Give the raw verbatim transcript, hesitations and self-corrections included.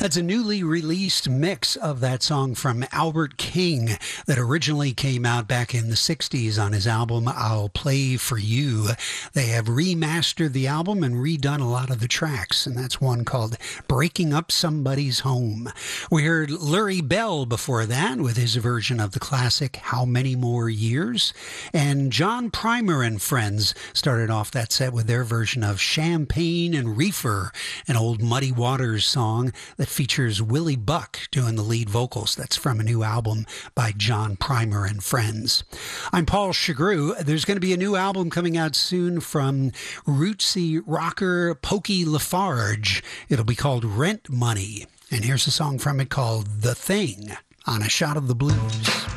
That's a newly released mix of that song from Albert King that originally came out back in the sixties on his album I'll Play For You. They have remastered the album and redone a lot of the tracks, and that's one called Breaking Up Somebody's Home. We heard Lurie Bell before that with his version of the classic How Many More Years, and John Primer and Friends started off that set with their version of Champagne and Reefer, an old Muddy Waters song that features Willie Buck doing the lead vocals. That's from a new album by John Primer and Friends. I'm Paul Chagru. There's going to be a new album coming out soon from rootsy rocker Pokey Lafarge. It'll be called Rent Money. And here's a song from it called The Thing on A Shot of the Blues.